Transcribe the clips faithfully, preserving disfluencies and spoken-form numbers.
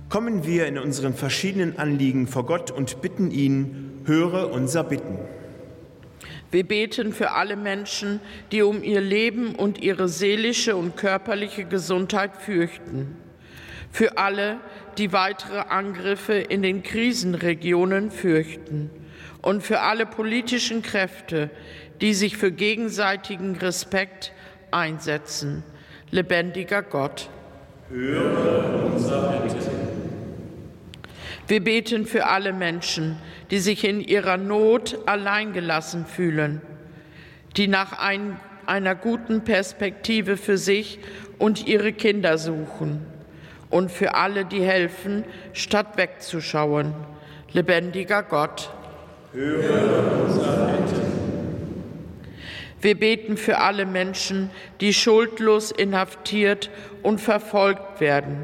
kommen wir in unseren verschiedenen Anliegen vor Gott und bitten ihn, höre unser Bitten. Wir beten für alle Menschen, die um ihr Leben und ihre seelische und körperliche Gesundheit fürchten. Für alle, die weitere Angriffe in den Krisenregionen fürchten. Und für alle politischen Kräfte, die sich für gegenseitigen Respekt einsetzen. Lebendiger Gott, höre unser Bitten. Wir beten für alle Menschen, die sich in ihrer Not alleingelassen fühlen, die nach ein, einer guten Perspektive für sich und ihre Kinder suchen. Und für alle, die helfen, statt wegzuschauen. Lebendiger Gott, höre unser Bitten. Wir beten für alle Menschen, die schuldlos inhaftiert und verfolgt werden.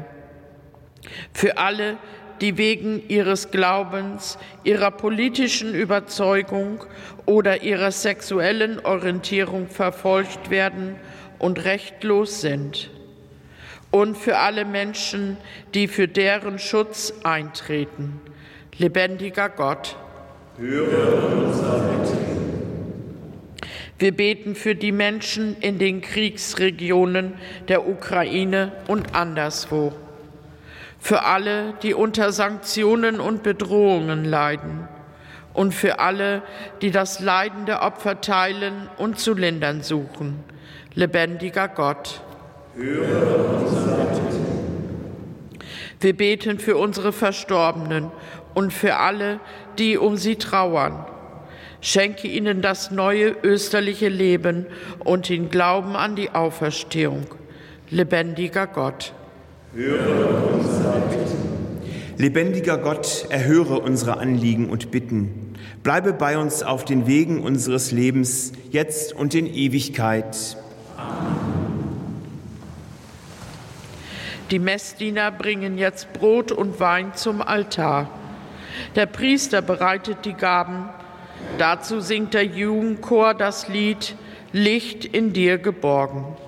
Für alle, die wegen ihres Glaubens, ihrer politischen Überzeugung oder ihrer sexuellen Orientierung verfolgt werden und rechtlos sind. Und für alle Menschen, die für deren Schutz eintreten. Lebendiger Gott, höre unser Bitten. Wir beten für die Menschen in den Kriegsregionen der Ukraine und anderswo. Für alle, die unter Sanktionen und Bedrohungen leiden. Und für alle, die das Leiden der Opfer teilen und zu lindern suchen. Lebendiger Gott, höre unser Bitten. Wir beten für unsere Verstorbenen und für alle, die um sie trauern. Schenke ihnen das neue österliche Leben und den Glauben an die Auferstehung. Lebendiger Gott, höre unser Bitten. Lebendiger Gott, erhöre unsere Anliegen und Bitten. Bleibe bei uns auf den Wegen unseres Lebens, jetzt und in Ewigkeit. Die Messdiener bringen jetzt Brot und Wein zum Altar. Der Priester bereitet die Gaben. Dazu singt der Jugendchor das Lied Licht in dir geborgen.